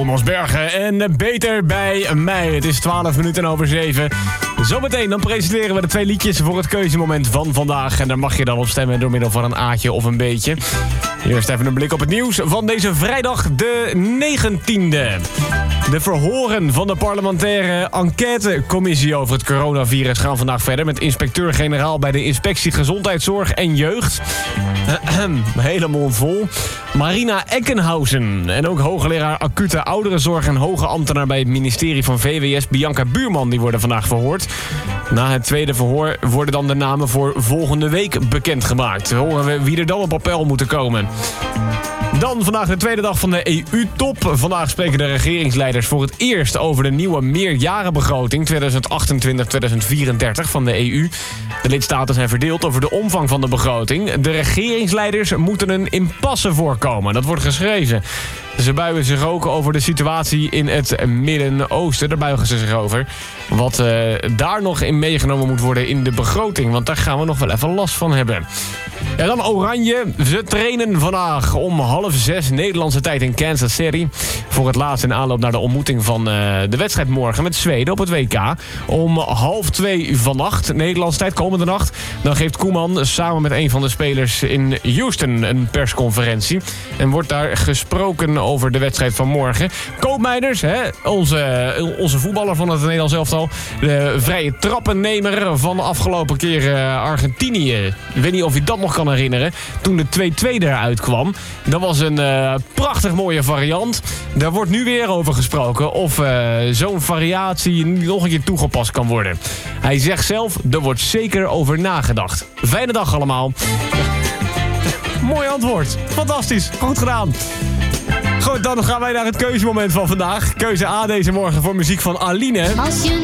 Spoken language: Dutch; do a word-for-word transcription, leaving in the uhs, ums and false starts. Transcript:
Thomas Bergen en Beter bij mij. Het is twaalf minuten over zeven. Zometeen dan presenteren we de twee liedjes voor het keuzemoment van vandaag. En daar mag je dan op stemmen door middel van een aatje of een beetje. Eerst even een blik op het nieuws van deze vrijdag de negentiende. De verhoren van de parlementaire enquêtecommissie over het coronavirus gaan vandaag verder met inspecteur-generaal bij de Inspectie Gezondheidszorg en Jeugd. Hele mond vol. Marina Eckenhausen en ook hoogleraar acute ouderenzorg en hoge ambtenaar bij het ministerie van V W S Bianca Buurman, die worden vandaag verhoord. Na het tweede verhoor worden dan de namen voor volgende week bekendgemaakt. Horen we wie er dan op appel moeten komen. Dan vandaag de tweede dag van de E U-top. Vandaag spreken de regeringsleiders voor het eerst over de nieuwe meerjarenbegroting tweeduizend achtentwintig tot tweeduizend vierendertig van de E U. De lidstaten zijn verdeeld over de omvang van de begroting. De regeringsleiders moeten een impasse voorkomen. Dat wordt geschreven. Ze buigen zich ook over de situatie in het Midden-Oosten. Daar buigen ze zich over. Wat uh, daar nog in meegenomen moet worden in de begroting. Want daar gaan we nog wel even last van hebben. Ja, dan Oranje. Ze trainen vandaag om half zes Nederlandse tijd in Kansas City. Voor het laatst in aanloop naar de ontmoeting van uh, de wedstrijd morgen met Zweden op het W K. Om half twee vannacht, Nederlandse tijd, komende nacht. Dan geeft Koeman samen met een van de spelers in Houston een persconferentie. En wordt daar gesproken over de wedstrijd van morgen. Koopmeiners, hè, onze, onze voetballer van het Nederlands elftal. De vrije trappennemer van de afgelopen keer uh, Argentinië. Ik weet niet of je dat nog kan herinneren. Toen de twee-twee eruit kwam. Dat was een uh, prachtig mooie variant. Daar wordt nu weer over gesproken of uh, zo'n variatie nog een keer toegepast kan worden. Hij zegt zelf, er wordt zeker over nagedacht. Fijne dag allemaal. Mooi antwoord. Fantastisch. Goed gedaan. Goed, dan gaan wij naar het keuzemoment van vandaag. Keuze A deze morgen voor muziek van Aline. Als je